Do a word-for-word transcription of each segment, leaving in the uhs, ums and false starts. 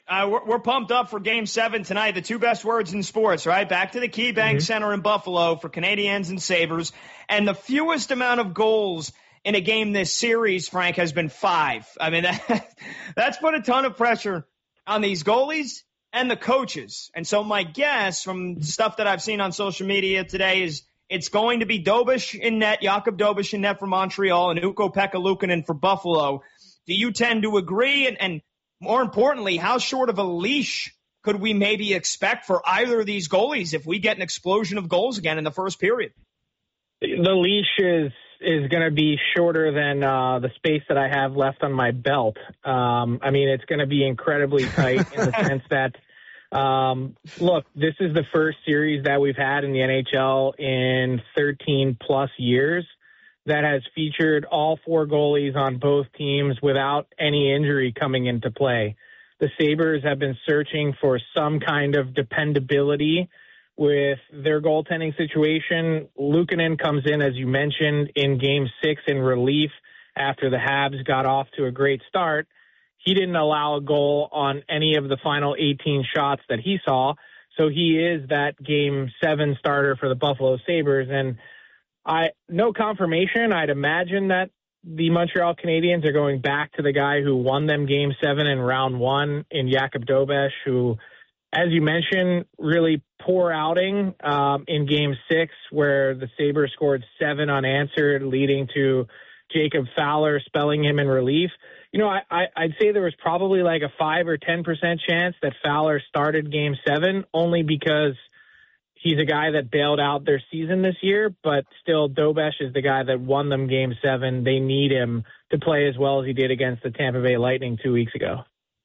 Uh, we're, we're pumped up for Game seven tonight. The two best words in sports, right? Back to the KeyBank mm-hmm. Center in Buffalo for Canadiens and Sabres. And the fewest amount of goals in a game this series, Frank, has been five. I mean, that, that's put a ton of pressure on these goalies and the coaches. And so my guess from stuff that I've seen on social media today is it's going to be Dobush in net, Jakob Dobush in net for Montreal, and Ukko-Pekka Luukkonen for Buffalo. Do you tend to agree? And, and more importantly, how short of a leash could we maybe expect for either of these goalies if we get an explosion of goals again in the first period? The leash is is going to be shorter than uh, the space that I have left on my belt. Um, I mean, it's going to be incredibly tight in the sense that, um, look, this is the first series that we've had in the N H L in thirteen plus years that has featured all four goalies on both teams without any injury coming into play. The Sabres have been searching for some kind of dependability with their goaltending situation. Luukkonen comes in, as you mentioned, in game six in relief after the Habs got off to a great start. He didn't allow a goal on any of the final eighteen shots that he saw. So he is that game seven starter for the Buffalo Sabres. And I, no confirmation. I'd imagine that the Montreal Canadiens are going back to the guy who won them game seven in round one in Jakob Dobush, who, as you mentioned, really poor outing um, in game six where the Sabres scored seven unanswered, leading to Jacob Fowler spelling him in relief. You know, I, I, I'd say there was probably like a five or ten percent chance that Fowler started game seven only because he's a guy that bailed out their season this year, but still Dobush is the guy that won them game seven. They need him to play as well as he did against the Tampa Bay Lightning two weeks ago.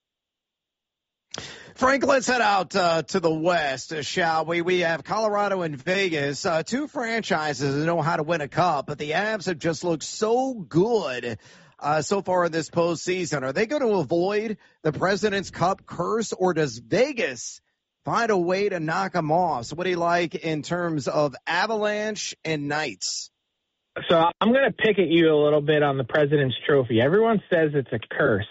Frank, let's head out uh, to the West, uh, shall we? We have Colorado and Vegas, uh, two franchises that know how to win a cup, but the Avs have just looked so good uh, so far in this postseason. Are they going to avoid the President's Cup curse, or does Vegas find a way to knock them off? So what do you like in terms of Avalanche and Knights? So I'm going to pick at you a little bit on the President's Trophy. Everyone says it's a curse,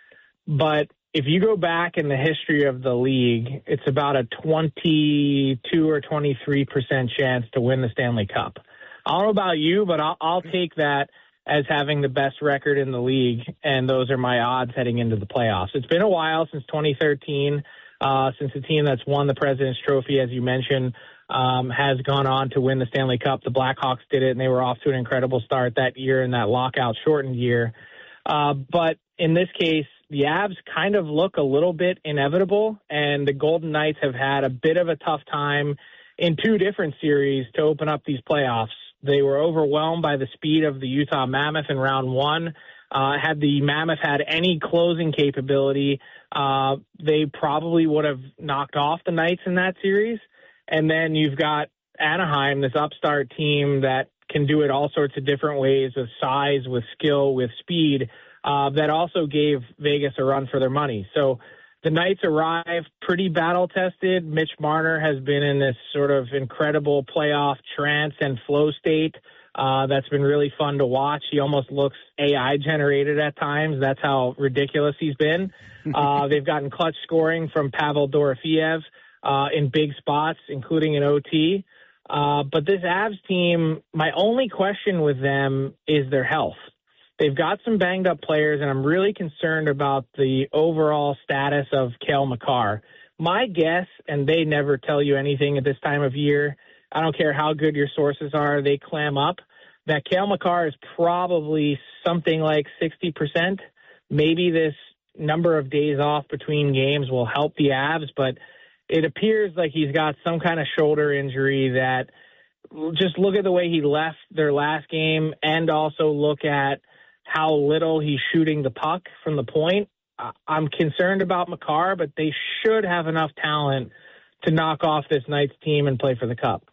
but if you go back in the history of the league, it's about a twenty-two or twenty-three percent chance to win the Stanley Cup. I don't know about you, but I'll, I'll take that as having the best record in the league, and those are my odds heading into the playoffs. It's been a while since twenty thirteen, uh, since the team that's won the President's Trophy, as you mentioned, um, has gone on to win the Stanley Cup. The Blackhawks did it, and they were off to an incredible start that year in that lockout-shortened year. Uh, but in this case, the Avs kind of look a little bit inevitable, and the Golden Knights have had a bit of a tough time in two different series to open up these playoffs. They were overwhelmed by the speed of the Utah Mammoth in round one. Uh, had the Mammoth had any closing capability, uh, they probably would have knocked off the Knights in that series. And then you've got Anaheim, this upstart team that can do it all sorts of different ways with size, with skill, with speed. Uh, that also gave Vegas a run for their money. So the Knights arrived pretty battle-tested. Mitch Marner has been in this sort of incredible playoff trance and flow state uh, that's been really fun to watch. He almost looks A I-generated at times. That's how ridiculous he's been. Uh, they've gotten clutch scoring from Pavel Dorofeev uh, in big spots, including in O T. Uh, but this Avs team, my only question with them is their health. They've got some banged-up players, and I'm really concerned about the overall status of Cale Makar. My guess, and they never tell you anything at this time of year, I don't care how good your sources are, they clam up, that Cale Makar is probably something like sixty percent. Maybe this number of days off between games will help the Avs, but it appears like he's got some kind of shoulder injury that just look at the way he left their last game and also look at how little he's shooting the puck from the point. I'm concerned about Makar, but they should have enough talent to knock off this Knights team and play for the Cup.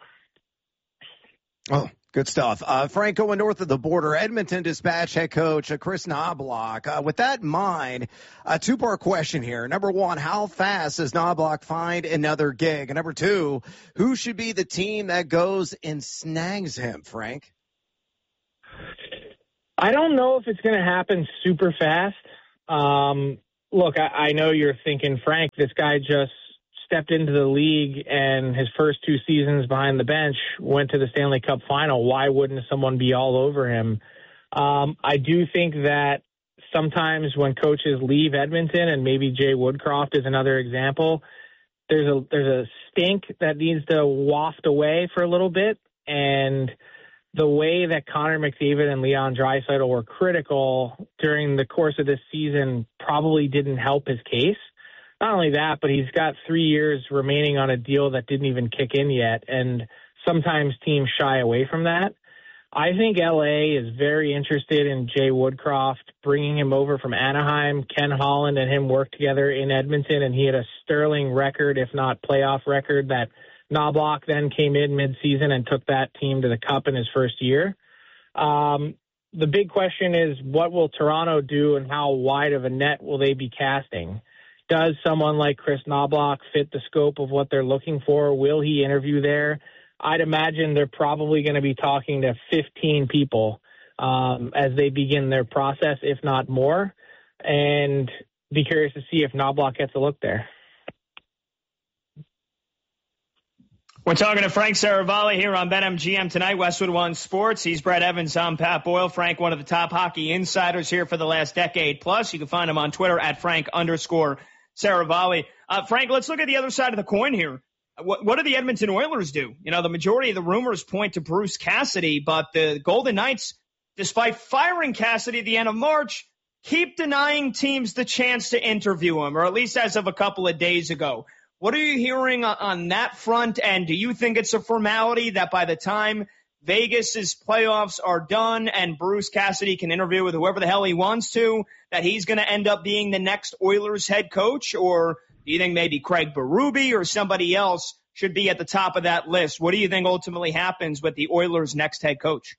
Oh, good stuff. Uh, Frank, going north of the border, Edmonton Dispatch head coach uh, Chris Knoblauch. Uh, with that in mind, a two-part question here. Number one, how fast does Knoblauch find another gig? And number two, who should be the team that goes and snags him, Frank? I don't know if it's going to happen super fast. Um, look, I, I know you're thinking, Frank, this guy just stepped into the league and his first two seasons behind the bench went to the Stanley Cup final. Why wouldn't someone be all over him? Um, I do think that sometimes when coaches leave Edmonton, and maybe Jay Woodcroft is another example, there's a there's a stink that needs to waft away for a little bit. And the way that Connor McDavid and Leon Draisaitl were critical during the course of this season probably didn't help his case. Not only that, but he's got three years remaining on a deal that didn't even kick in yet, and sometimes teams shy away from that. I think L A is very interested in Jay Woodcroft, bringing him over from Anaheim. Ken Holland and him worked together in Edmonton, and he had a sterling record, if not playoff record, that Knobloch then came in midseason and took that team to the Cup in his first year. Um, the big question is, what will Toronto do and how wide of a net will they be casting? Does someone like Chris Knobloch fit the scope of what they're looking for? Will he interview there? I'd imagine they're probably going to be talking to fifteen people um, as they begin their process, if not more, and be curious to see if Knobloch gets a look there. We're talking to Frank Seravalli here on BetMGM tonight, Westwood One Sports. He's Brett Evans. I'm Pat Boyle. Frank, one of the top hockey insiders here for the last decade plus. You can find him on Twitter at Frank underscore Seravalli. Uh, Frank, let's look at the other side of the coin here. What, what do the Edmonton Oilers do? You know, the majority of the rumors point to Bruce Cassidy, but the Golden Knights, despite firing Cassidy at the end of March, keep denying teams the chance to interview him, or at least as of a couple of days ago. What are you hearing on that front, and do you think it's a formality that by the time Vegas's playoffs are done and Bruce Cassidy can interview with whoever the hell he wants to, that he's going to end up being the next Oilers head coach? Or do you think maybe Craig Berube or somebody else should be at the top of that list? What do you think ultimately happens with the Oilers' next head coach?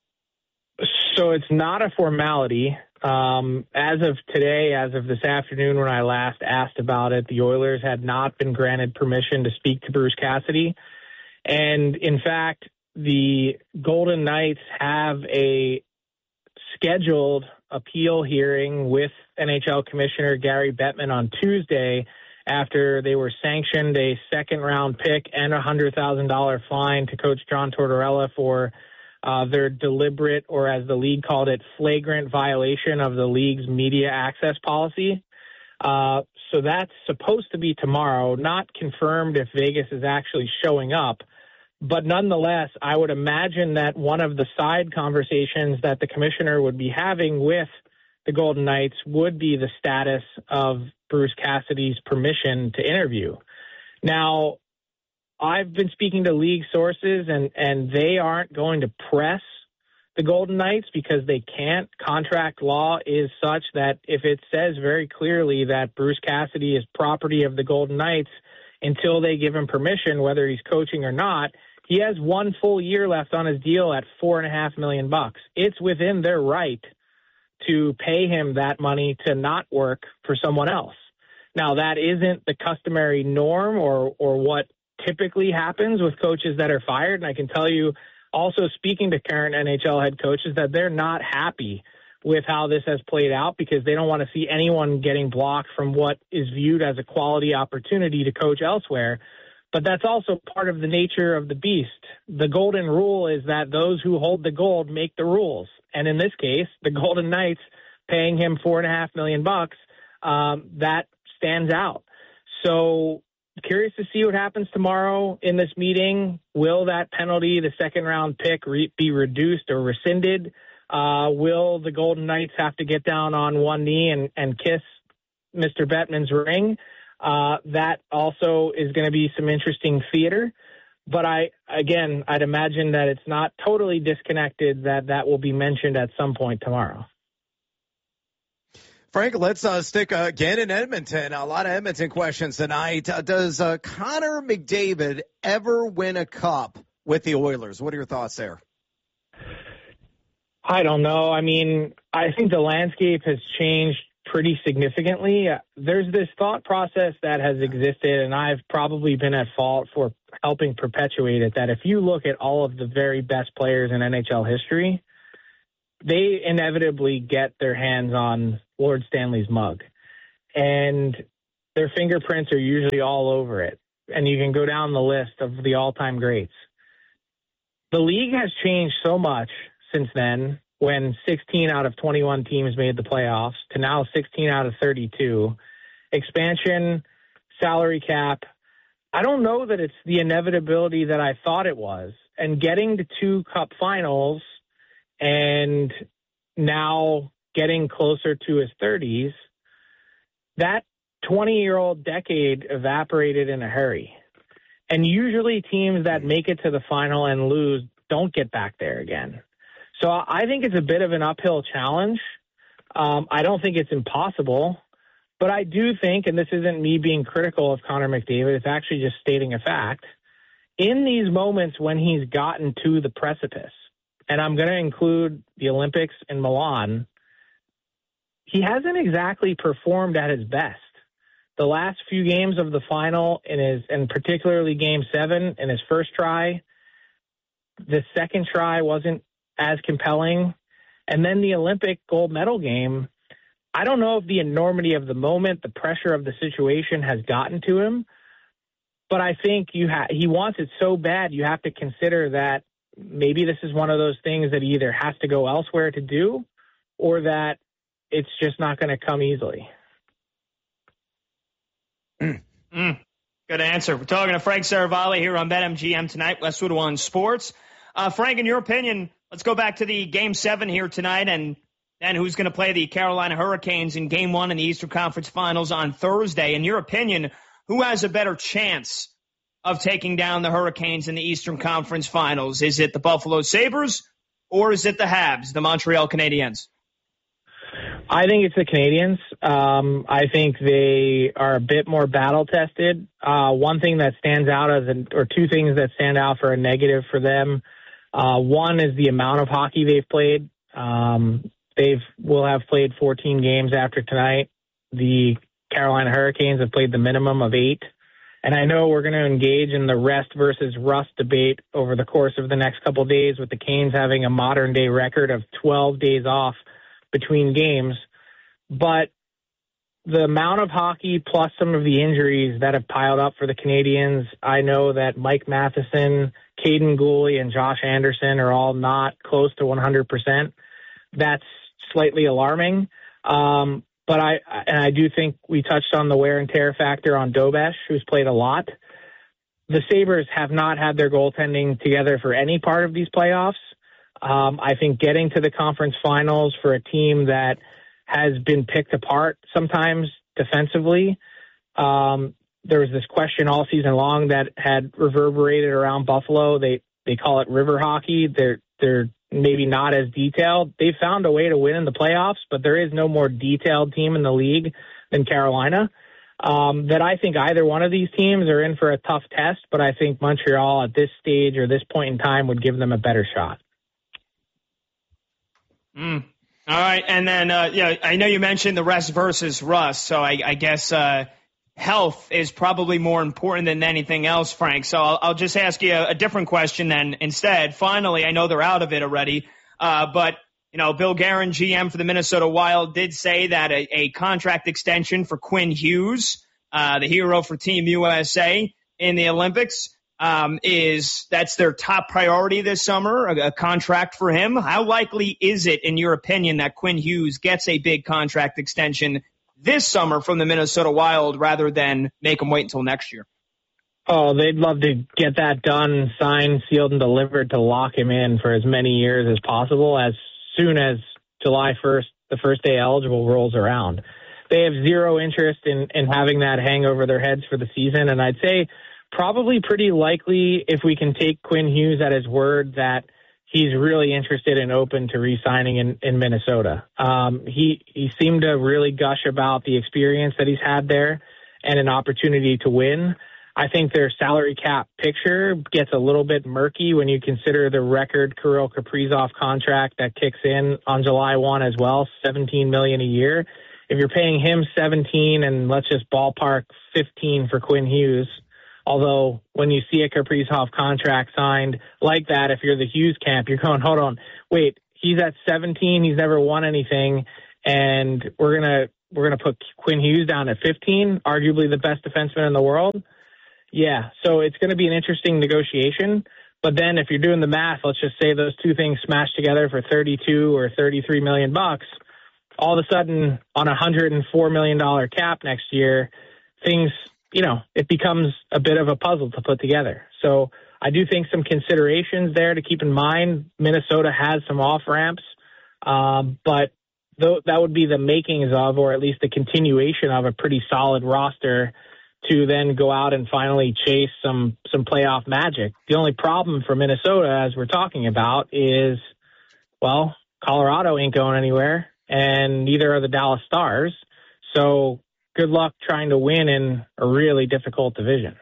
So it's not a formality. Um, as of today, as of this afternoon when I last asked about it, the Oilers had not been granted permission to speak to Bruce Cassidy. And in fact, the Golden Knights have a scheduled appeal hearing with N H L Commissioner Gary Bettman on Tuesday after they were sanctioned a second-round pick and a one hundred thousand dollars fine to Coach John Tortorella for uh, their deliberate, or as the league called it, flagrant violation of the league's media access policy. Uh, so that's supposed to be tomorrow, not confirmed if Vegas is actually showing up. But nonetheless, I would imagine that one of the side conversations that the commissioner would be having with the Golden Knights would be the status of Bruce Cassidy's permission to interview. Now, I've been speaking to league sources, and, and they aren't going to press the Golden Knights because they can't. Contract law is such that if it says very clearly that Bruce Cassidy is property of the Golden Knights until they give him permission, whether he's coaching or not, he has one full year left on his deal at four and a half million bucks. It's within their right to pay him that money to not work for someone else. Now, that isn't the customary norm or or what typically happens with coaches that are fired. And I can tell you, also speaking to current N H L head coaches, that they're not happy with how this has played out because they don't want to see anyone getting blocked from what is viewed as a quality opportunity to coach elsewhere. But that's also part of the nature of the beast. The golden rule is that those who hold the gold make the rules. And in this case, the Golden Knights paying him four and a half million bucks, um, that stands out. So curious to see what happens tomorrow in this meeting. Will that penalty, the second round pick, re- be reduced or rescinded? Uh, will the Golden Knights have to get down on one knee and, and kiss Mister Bettman's ring? Uh, that also is going to be some interesting theater. But I, again, I'd imagine that it's not totally disconnected that that will be mentioned at some point tomorrow. Frank, let's uh, stick uh, again in Edmonton. A lot of Edmonton questions tonight. Uh, does uh, Connor McDavid ever win a cup with the Oilers? What are your thoughts there? I don't know. I mean, I think the landscape has changed pretty significantly. There's this thought process that has existed, and I've probably been at fault for helping perpetuate it, that if you look at all of the very best players in N H L history, they inevitably get their hands on Lord Stanley's mug. and their fingerprints are usually all over it. And you can go down the list of the all-time greats. The league has changed so much since then, when sixteen out of twenty-one teams made the playoffs, to now sixteen out of thirty-two. Expansion, salary cap. I don't know that it's the inevitability that I thought it was. And getting to two cup finals and now getting closer to his thirties, that twenty-year-old decade evaporated in a hurry. And usually teams that make it to the final and lose don't get back there again. So I think it's a bit of an uphill challenge. Um, I don't think it's impossible. But I do think, and this isn't me being critical of Connor McDavid, it's actually just stating a fact, in these moments when he's gotten to the precipice, and I'm going to include the Olympics in Milan, he hasn't exactly performed at his best. The last few games of the final, in his, and particularly Game seven, in his first try, the second try wasn't as compelling. And then the Olympic gold medal game, I don't know if the enormity of the moment, the pressure of the situation has gotten to him, but I think you ha- he wants it so bad you have to consider that maybe this is one of those things that he either has to go elsewhere to do or that it's just not going to come easily. Mm, good answer. We're talking to Frank Seravalli here on BetMGM tonight, Westwood One Sports. Uh, Frank, in your opinion, let's go back to the Game seven here tonight and and who's going to play the Carolina Hurricanes in Game one in the Eastern Conference Finals on Thursday. In your opinion, who has a better chance of taking down the Hurricanes in the Eastern Conference Finals? Is it the Buffalo Sabres or is it the Habs, the Montreal Canadiens? I think it's the Canadiens. Um, I think they are a bit more battle-tested. Uh, one thing that stands out as, an, or two things that stand out for a negative for them. Uh, one is the amount of hockey they've played. Um, They've will have played fourteen games after tonight. The Carolina Hurricanes have played the minimum of eight. And I know we're going to engage in the rest versus rust debate over the course of the next couple of days, with the Canes having a modern-day record of twelve days off between games. But the amount of hockey plus some of the injuries that have piled up for the Canadiens, I know that Mike Matheson, Caden Gooley, and Josh Anderson are all not close to one hundred percent. That's slightly alarming. Um, but I, and I do think we touched on the wear and tear factor on Dobesh, who's played a lot. The Sabres have not had their goaltending together for any part of these playoffs. Um, I think getting to the conference finals for a team that has been picked apart sometimes defensively. Um, there was this question all season long that had reverberated around Buffalo. They, they call it river hockey. They're, they're, maybe not as detailed. They found a way to win in the playoffs, but there is no more detailed team in the league than Carolina. Um, that I think either one of these teams are in for a tough test, but I think Montreal at this stage or this point in time would give them a better shot. Mm. All right. And then, uh, yeah, I know you mentioned the rest versus rust, so I, I guess uh, health is probably more important than anything else, Frank. So I'll, I'll just ask you a, a different question then instead. Finally, I know they're out of it already, uh, but, you know, Bill Guerin, G M for the Minnesota Wild, did say that a, a contract extension for Quinn Hughes, uh, the hero for Team U S A in the Olympics, um, is that's their top priority this summer, a, a contract for him. How likely is it, in your opinion, that Quinn Hughes gets a big contract extension this summer from the Minnesota Wild rather than make them wait until next year? Oh, they'd love to get that done, signed, sealed, and delivered to lock him in for as many years as possible as soon as July first, the first day eligible, rolls around. They have zero interest in, in having that hang over their heads for the season, and I'd say probably pretty likely, if we can take Quinn Hughes at his word, that he's really interested and open to re-signing in, in Minnesota. Um, he, he seemed to really gush about the experience that he's had there and an opportunity to win. I think their salary cap picture gets a little bit murky when you consider the record Kirill Kaprizov contract that kicks in on July first as well, seventeen million dollars a year. If you're paying him seventeen and let's just ballpark fifteen for Quinn Hughes, although when you see a Kaprizov contract signed like that, if you're the Hughes camp, you're going, hold on, wait, he's at seventeen, he's never won anything, and we're going to we're going to put Quinn Hughes down at fifteen, arguably the best defenseman in the world. Yeah, so it's going to be an interesting negotiation. But then if you're doing the math, let's just say those two things smashed together for thirty-two or thirty-three million bucks. All of a sudden, on a one hundred four million dollars cap next year, things, you know, it becomes a bit of a puzzle to put together. So I do think some considerations there to keep in mind. Minnesota has some off-ramps, um, but th- that would be the makings of, or at least the continuation of, a pretty solid roster to then go out and finally chase some, some playoff magic. The only problem for Minnesota, as we're talking about, is, well, Colorado ain't going anywhere, and neither are the Dallas Stars. So good luck trying to win in a really difficult division.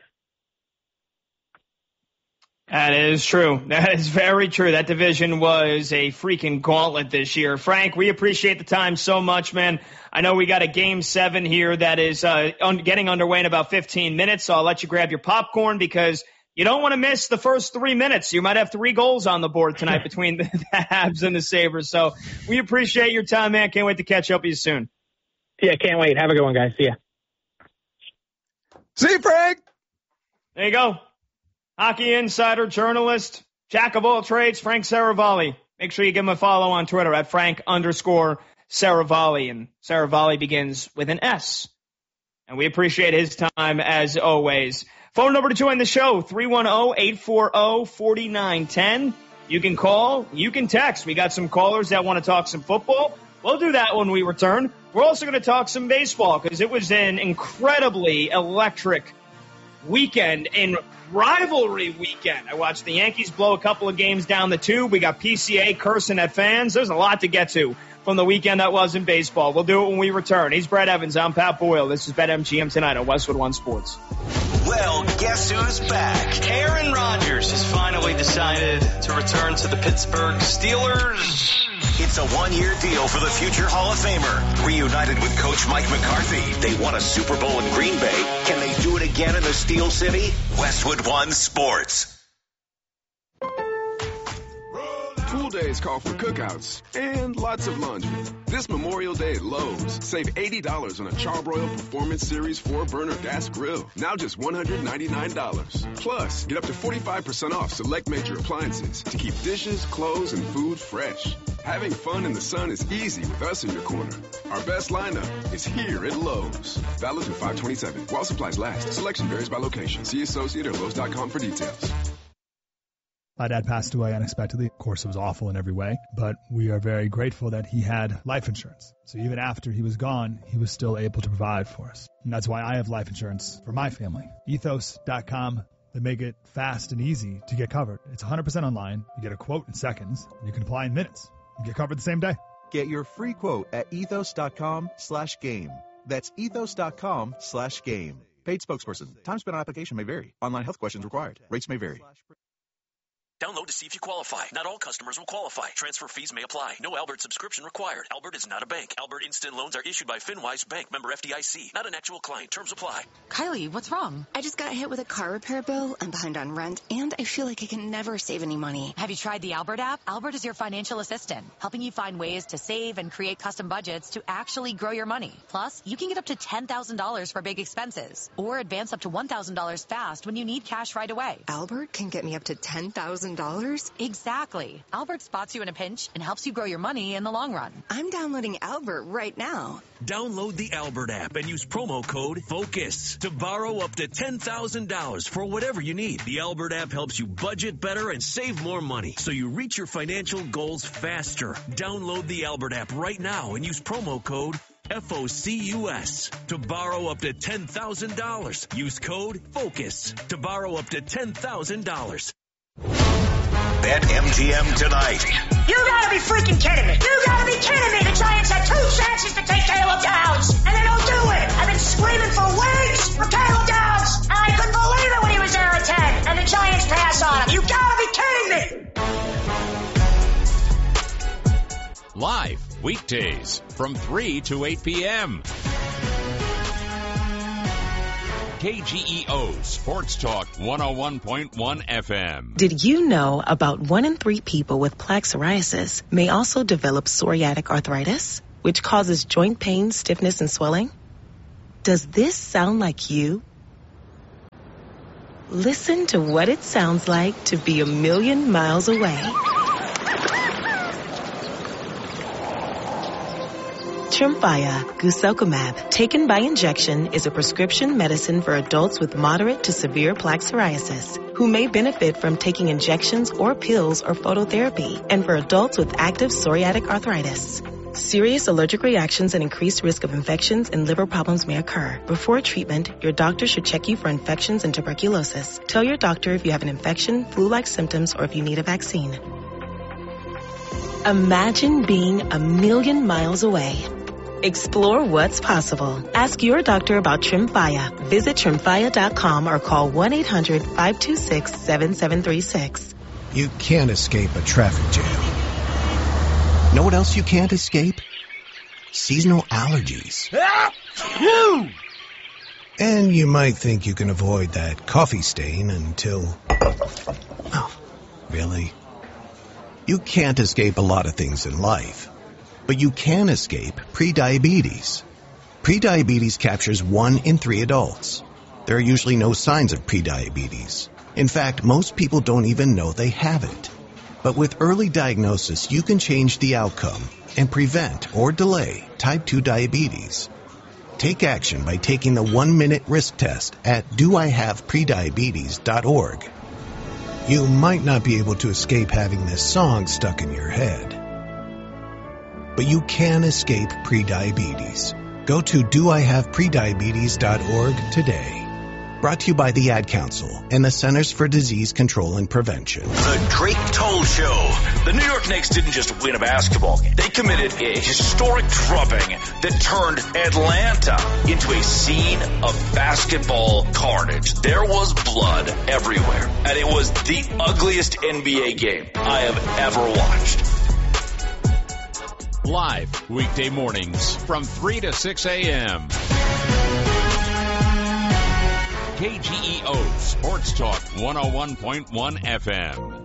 That is true. That is very true. That division was a freaking gauntlet this year. Frank, we appreciate the time so much, man. I know we got a game seven here that is uh, un- getting underway in about fifteen minutes, so I'll let you grab your popcorn because you don't want to miss the first three minutes. You might have three goals on the board tonight between the, the Habs and the Sabres. So we appreciate your time, man. Can't wait to catch up with you soon. Yeah, can't wait. Have a good one, guys. See ya. See you, Frank. There you go. Hockey insider, journalist, jack of all trades, Frank Saravalli. Make sure you give him a follow on Twitter at Frank underscore Saravalli. And Saravalli begins with an S. And we appreciate his time as always. Phone number to join the show, three one zero, eight four zero, four nine one zero. You can call, you can text. We got some callers that want to talk some football. We'll do that when we return. We're also going to talk some baseball because it was an incredibly electric weekend in rivalry weekend. I watched the Yankees blow a couple of games down the tube. We got P C A cursing at fans. There's a lot to get to from the weekend that was in baseball. We'll do it when we return. He's Brett Evans. I'm Pat Boyle. This is BetMGM tonight on Westwood One Sports. Well, guess who's back? Aaron Rodgers has finally decided to return to the Pittsburgh Steelers. It's a one-year deal for the future Hall of Famer. Reunited with Coach Mike McCarthy, they won a Super Bowl in Green Bay. Can they do it again in the Steel City? Westwood One Sports. Pool days call for cookouts and lots of laundry. This Memorial Day at Lowe's, save eighty dollars on a Charbroil Performance Series four burner gas grill. Now just one hundred ninety-nine dollars. Plus, get up to forty-five percent off select major appliances to keep dishes, clothes, and food fresh. Having fun in the sun is easy with us in your corner. Our best lineup is here at Lowe's. Valid through five twenty-seven. While supplies last. Selection varies by location. See associate or Lowe's dot com for details. My dad passed away unexpectedly. Of course, it was awful in every way, but we are very grateful that he had life insurance. So even after he was gone, he was still able to provide for us. And that's why I have life insurance for my family. Ethos dot com. They make it fast and easy to get covered. It's one hundred percent online. You get a quote in seconds, and you can apply in minutes. You get covered the same day. Get your free quote at ethos dot com slash game. That's ethos dot com slash game. Paid spokesperson. Time spent on application may vary. Online health questions required. Rates may vary. Download to see if you qualify. Not all customers will qualify. Transfer fees may apply. No Albert subscription required. Albert is not a bank. Albert Instant Loans are issued by FinWise Bank, member F D I C. Not an actual client. Terms apply. Kylie, what's wrong? I just got hit with a car repair bill. I'm behind on rent, and I feel like I can never save any money. Have you tried the Albert app? Albert is your financial assistant, helping you find ways to save and create custom budgets to actually grow your money. Plus, you can get up to ten thousand dollars for big expenses, or advance up to one thousand dollars fast when you need cash right away. Albert can get me up to ten thousand dollars? Exactly. Albert spots you in a pinch and helps you grow your money in the long run. I'm downloading Albert right now. Download the Albert app and use promo code FOCUS to borrow up to ten thousand dollars for whatever you need. The Albert app helps you budget better and save more money, so you reach your financial goals faster. Download the Albert app right now and use promo code F O C U S to borrow up to ten thousand dollars. Use code FOCUS to borrow up to ten thousand dollars. BetMGM tonight. You gotta be freaking kidding me. You gotta be kidding me. The Giants had two chances to take Caleb Downs, and they don't do it. I've been screaming for weeks for Caleb Downs, and I couldn't believe it when he was there at ten, and the Giants pass on him. You gotta be kidding me. Live weekdays from three to eight p.m. K G E O Sports Talk one oh one point one F M. Did you know about one in three people with plaque psoriasis may also develop psoriatic arthritis? which causes joint pain, stiffness, and swelling? Does this sound like you? Listen to what it sounds like to be a million miles away. Tremfya guselkumab, taken by injection, is a prescription medicine for adults with moderate to severe plaque psoriasis who may benefit from taking injections or pills or phototherapy, and for adults with active psoriatic arthritis. Serious allergic reactions and increased risk of infections and liver problems may occur. Before treatment, your doctor should check you for infections and tuberculosis. Tell your doctor if you have an infection, flu-like symptoms, or if you need a vaccine. Imagine being a million miles away. Explore what's possible. Ask your doctor about Tremfya. Visit Tremfya dot com or call one eight hundred five two six seven seven three six. You can't escape a traffic jam. Know what else you can't escape? Seasonal allergies. And you might think you can avoid that coffee stain until... Oh, really? You can't escape a lot of things in life. But you can escape prediabetes. Prediabetes captures one in three adults. There are usually no signs of prediabetes. In fact, most people don't even know they have it. But with early diagnosis, you can change the outcome and prevent or delay type two diabetes. Take action by taking the one-minute risk test at do I have prediabetes dot org. You might not be able to escape having this song stuck in your head, but you can escape prediabetes. Go to do I have prediabetes dot org today. Brought to you by the Ad Council and the Centers for Disease Control and Prevention. The Drake Toll Show. The New York Knicks didn't just win a basketball game. They committed a historic drubbing that turned Atlanta into a scene of basketball carnage. There was blood everywhere, and it was the ugliest N B A game I have ever watched. Live weekday mornings from three to six a.m. K G E O Sports Talk one oh one point one F M.